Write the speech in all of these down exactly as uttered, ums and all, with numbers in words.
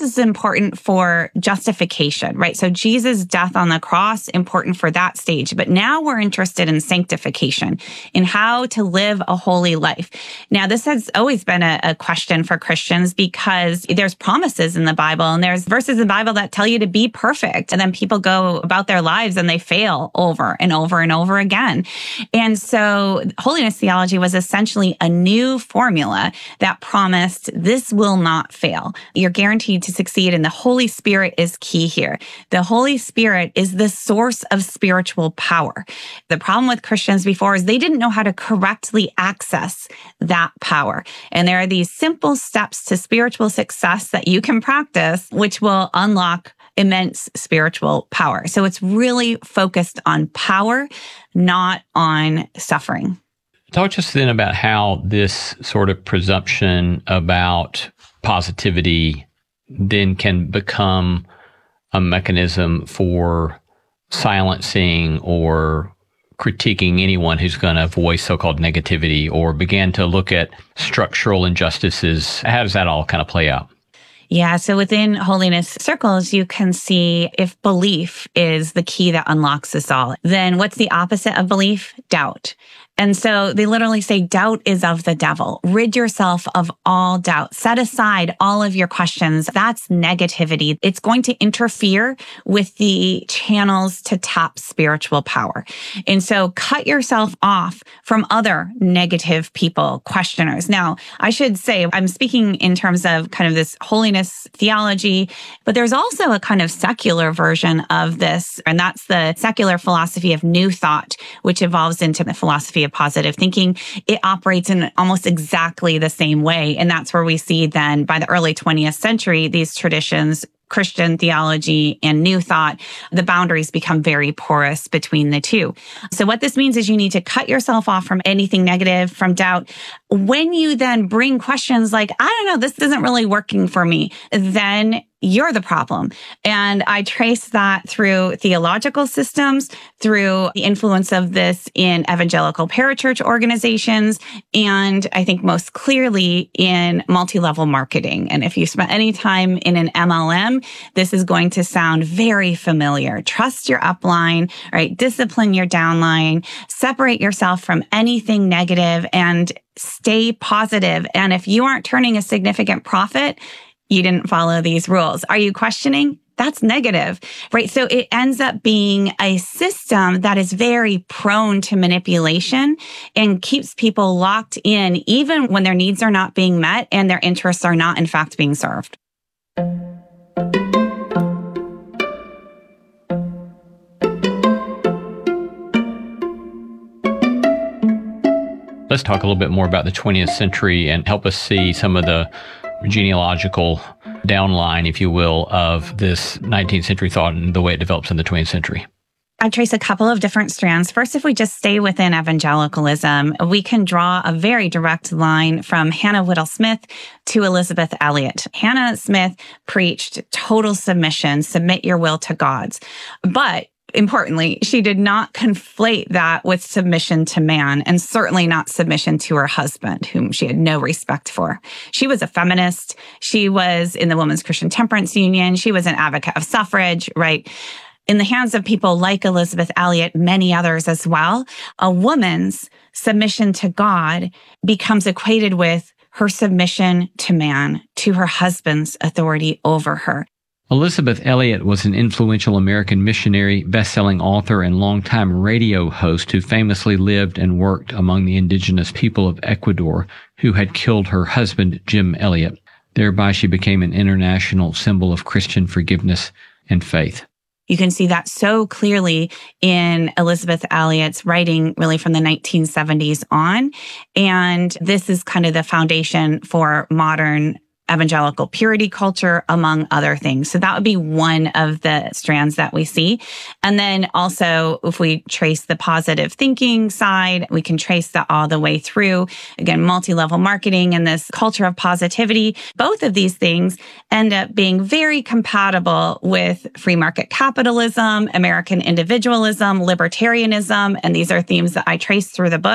is important for justification, right? So Jesus' death on the cross, important for that stage. But now we're interested in sanctification, in how to live a holy life. Now, this has always been a, a question for Christians because there's promises in the Bible and there's verses in the Bible that tell you to be perfect. And then people go about their lives and they fail over and over and over again. And so holiness theology was essentially a new formula that promised this will not fail. You're guaranteed to succeed, and the Holy Spirit is key here. The Holy Spirit is the source of spiritual power. The problem with Christians before is they didn't know how to correctly access that power. And there are these simple steps to spiritual success that you can practice, which will unlock immense spiritual power. So it's really focused on power, not on suffering. Talk to us then about how this sort of presumption about positivity then can become a mechanism for silencing or critiquing anyone who's going to voice so-called negativity or begin to look at structural injustices. How does that all kind of play out? Yeah, so within holiness circles, you can see if belief is the key that unlocks us all, then what's the opposite of belief? Doubt. And so they literally say doubt is of the devil. Rid yourself of all doubt. Set aside all of your questions. That's negativity. It's going to interfere with the channels to tap spiritual power. And so cut yourself off from other negative people, questioners. Now, I should say, I'm speaking in terms of kind of this holiness theology, but there's also a kind of secular version of this, and that's the secular philosophy of new thought, which evolves into the philosophy of positive thinking. It operates in almost exactly the same way. And that's where we see then by the early twentieth century, these traditions, Christian theology and new thought, the boundaries become very porous between the two. So what this means is you need to cut yourself off from anything negative, from doubt. When you then bring questions like, I don't know, this isn't really working for me, then you're the problem. And I trace that through theological systems, through the influence of this in evangelical parachurch organizations, and I think most clearly in multi-level marketing. And if you spent any time in an M L M, this is going to sound very familiar. Trust your upline, right? Discipline your downline, separate yourself from anything negative, and stay positive. And if you aren't turning a significant profit, you didn't follow these rules. Are you questioning? That's negative, right? So it ends up being a system that is very prone to manipulation and keeps people locked in, even when their needs are not being met and their interests are not, in fact, being served. Let's talk a little bit more about the twentieth century and help us see some of the genealogical downline, if you will, of this nineteenth century thought and the way it develops in the twentieth century. I trace a couple of different strands. First, if we just stay within evangelicalism, we can draw a very direct line from Hannah Whittle Smith to Elizabeth Elliot. Hannah Smith preached total submission, submit your will to God's. But importantly, she did not conflate that with submission to man, and certainly not submission to her husband, whom she had no respect for. She was a feminist. She was in the Women's Christian Temperance Union. She was an advocate of suffrage, right? In the hands of people like Elizabeth Elliot, many others as well, a woman's submission to God becomes equated with her submission to man, to her husband's authority over her. Elizabeth Elliot was an influential American missionary, best-selling author, and longtime radio host who famously lived and worked among the indigenous people of Ecuador who had killed her husband, Jim Elliot. Thereby, she became an international symbol of Christian forgiveness and faith. You can see that so clearly in Elizabeth Elliot's writing, really from the nineteen seventies on. And this is kind of the foundation for modern evangelical purity culture, among other things. So that would be one of the strands that we see. And then also, if we trace the positive thinking side, we can trace that all the way through, again, multi-level marketing and this culture of positivity. Both of these things end up being very compatible with free market capitalism, American individualism, libertarianism, and these are themes that I trace through the book.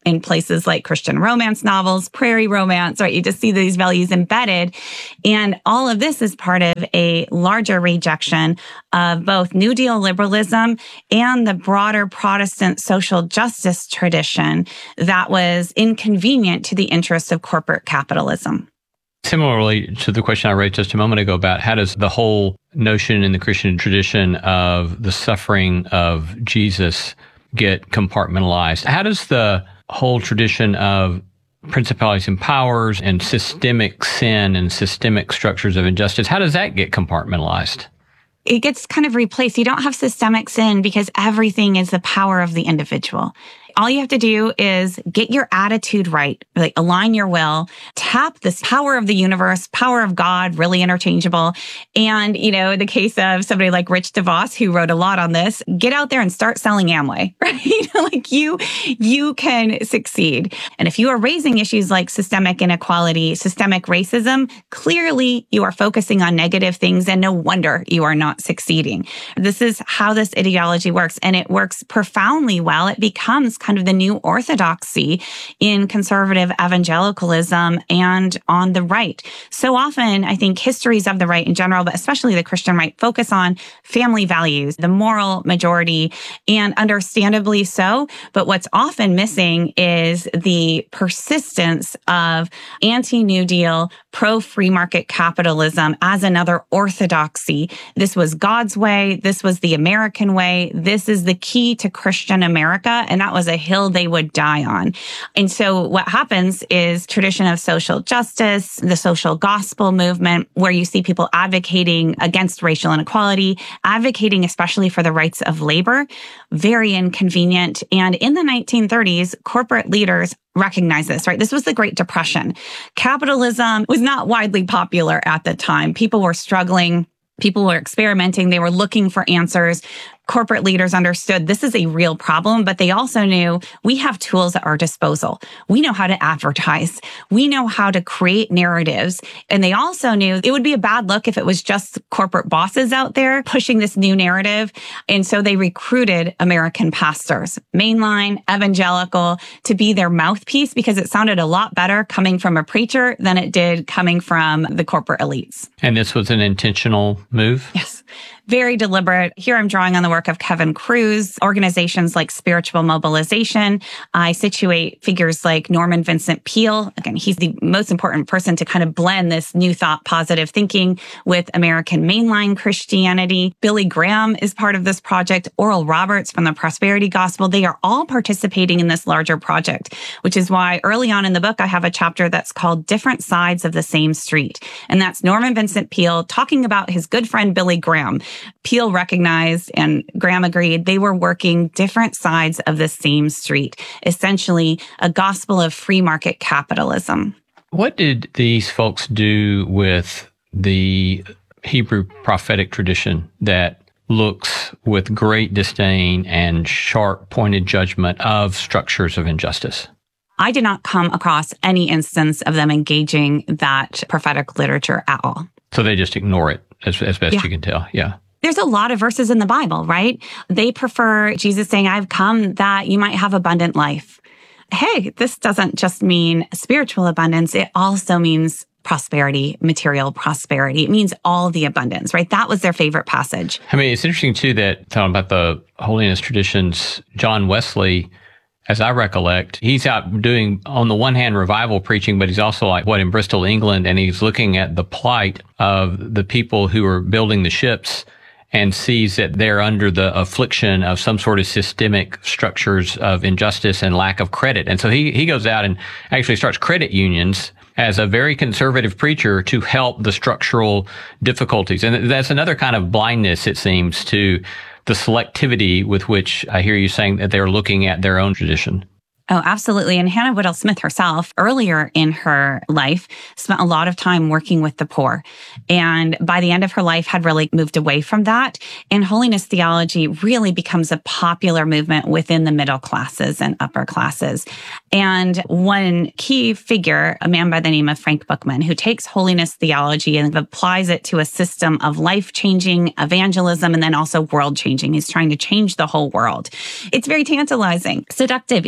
in places like Christian romance novels, prairie romance, right? You just see these values embedded. And all of this is part of a larger rejection of both New Deal liberalism and the broader Protestant social justice tradition that was inconvenient to the interests of corporate capitalism. Similarly to the question I raised just a moment ago about how does the whole notion in the Christian tradition of the suffering of Jesus get compartmentalized? How does the whole tradition of principalities and powers and systemic sin and systemic structures of injustice, how does that get compartmentalized? It gets kind of replaced. You don't have systemic sin because everything is the power of the individual. All you have to do is get your attitude right, like align your will, tap this power of the universe, power of God, really interchangeable. And, you know, in the case of somebody like Rich DeVos, who wrote a lot on this, get out there and start selling Amway, right? Like you, you can succeed. And if you are raising issues like systemic inequality, systemic racism, clearly you are focusing on negative things and no wonder you are not succeeding. This is how this ideology works. And it works profoundly well. It becomes kind of the new orthodoxy in conservative evangelicalism and on the right. So often, I think histories of the right in general, but especially the Christian right, focus on family values, the moral majority, and understandably so. But what's often missing is the persistence of anti-New Deal, pro-free market capitalism as another orthodoxy. This was God's way. This was the American way. This is the key to Christian America. And that was a hill they would die on. And so what happens is tradition of social justice, the social gospel movement, where you see people advocating against racial inequality, advocating especially for the rights of labor, very inconvenient. And in the nineteen thirties, corporate leaders recognize this, right? This was the Great Depression. Capitalism was not widely popular at the time. People were struggling. People were experimenting. They were looking for answers. Corporate leaders understood this is a real problem, but they also knew we have tools at our disposal. We know how to advertise. We know how to create narratives. And they also knew it would be a bad look if it was just corporate bosses out there pushing this new narrative. And so they recruited American pastors, mainline, evangelical, to be their mouthpiece because it sounded a lot better coming from a preacher than it did coming from the corporate elites. And this was an intentional move? Yes. Very deliberate. Here I'm drawing on the work of Kevin Kruse, organizations like Spiritual Mobilization. I situate figures like Norman Vincent Peale. Again, he's the most important person to kind of blend this new thought, positive thinking with American mainline Christianity. Billy Graham is part of this project. Oral Roberts from the Prosperity Gospel. They are all participating in this larger project, which is why early on in the book, I have a chapter that's called Different Sides of the Same Street. And that's Norman Vincent Peale talking about his good friend, Billy Graham. Peale recognized and Graham agreed they were working different sides of the same street, essentially a gospel of free market capitalism. What did these folks do with the Hebrew prophetic tradition that looks with great disdain and sharp pointed judgment of structures of injustice? I did not come across any instance of them engaging that prophetic literature at all. So they just ignore it as, as best Yeah. you can tell. Yeah. There's a lot of verses in the Bible, right? They prefer Jesus saying, I've come that you might have abundant life. Hey, this doesn't just mean spiritual abundance. It also means prosperity, material prosperity. It means all the abundance, right? That was their favorite passage. I mean, it's interesting too that talking about the holiness traditions, John Wesley, as I recollect, he's out doing, on the one hand, revival preaching, but he's also like, what, in Bristol, England, and he's looking at the plight of the people who are building the ships and sees that they're under the affliction of some sort of systemic structures of injustice and lack of credit. And so he, he goes out and actually starts credit unions as a very conservative preacher to help the structural difficulties. And that's another kind of blindness, it seems, to the selectivity with which I hear you saying that they're looking at their own tradition. Oh, absolutely. And Hannah Whittle Smith herself, earlier in her life, spent a lot of time working with the poor. And by the end of her life, had really moved away from that. And holiness theology really becomes a popular movement within the middle classes and upper classes. And one key figure, a man by the name of Frank Bookman, who takes holiness theology and applies it to a system of life-changing evangelism and then also world-changing. He's trying to change the whole world. It's very tantalizing, seductive even.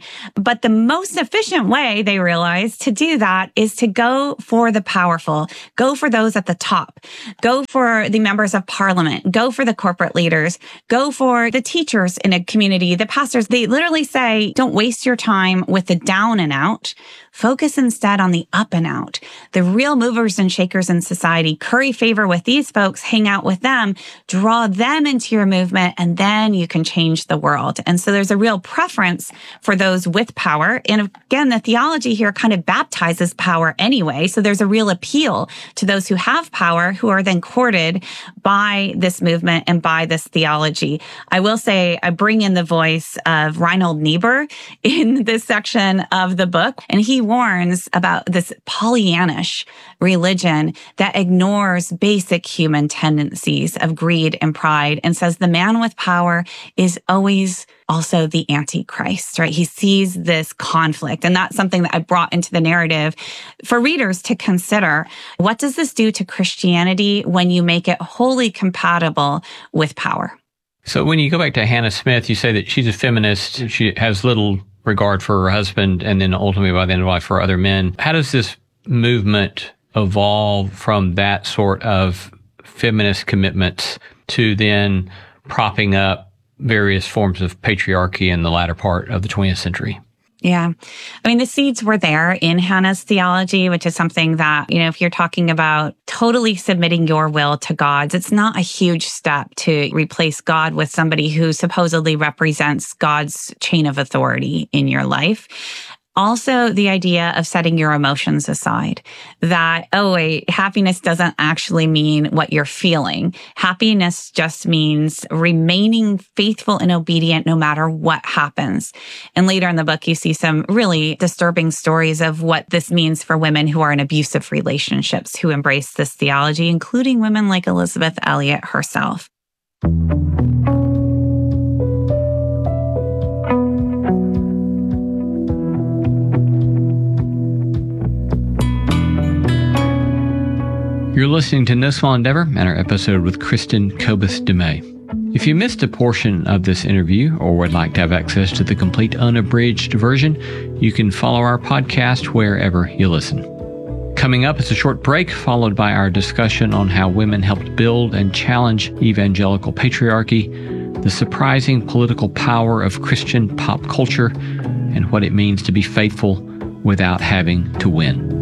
But the most efficient way, they realize, to do that is to go for the powerful, go for those at the top, go for the members of parliament, go for the corporate leaders, go for the teachers in a community, the pastors. They literally say, don't waste your time with the down and out. Focus instead on the up and out. The real movers and shakers in society. Curry favor with these folks, hang out with them, draw them into your movement, and then you can change the world. And so there's a real preference for those with power. And again, the theology here kind of baptizes power anyway. So there's a real appeal to those who have power, who are then courted by this movement and by this theology. I will say I bring in the voice of Reinhold Niebuhr in this section of the book, and he warns about this Pollyannish religion that ignores basic human tendencies of greed and pride and says the man with power is always also the Antichrist, right? He sees this conflict. And that's something that I brought into the narrative for readers to consider. What does this do to Christianity when you make it wholly compatible with power? So when you go back to Hannah Smith, you say that she's a feminist. She has little regard for her husband, and then ultimately by the end of life for other men. How does this movement evolve from that sort of feminist commitments to then propping up various forms of patriarchy in the latter part of the twentieth century? Yeah. I mean, the seeds were there in Hannah's theology, which is something that, you know, if you're talking about totally submitting your will to God's, it's not a huge step to replace God with somebody who supposedly represents God's chain of authority in your life. Also, the idea of setting your emotions aside, that, oh, wait, happiness doesn't actually mean what you're feeling. Happiness just means remaining faithful and obedient no matter what happens. And later in the book, you see some really disturbing stories of what this means for women who are in abusive relationships who embrace this theology, including women like Elizabeth Elliot herself. You're listening to No Small Endeavor and our episode with Kristen Kobus de May. If you missed a portion of this interview or would like to have access to the complete unabridged version, you can follow our podcast wherever you listen. Coming up is a short break, followed by our discussion on how women helped build and challenge evangelical patriarchy, the surprising political power of Christian pop culture, and what it means to be faithful without having to win.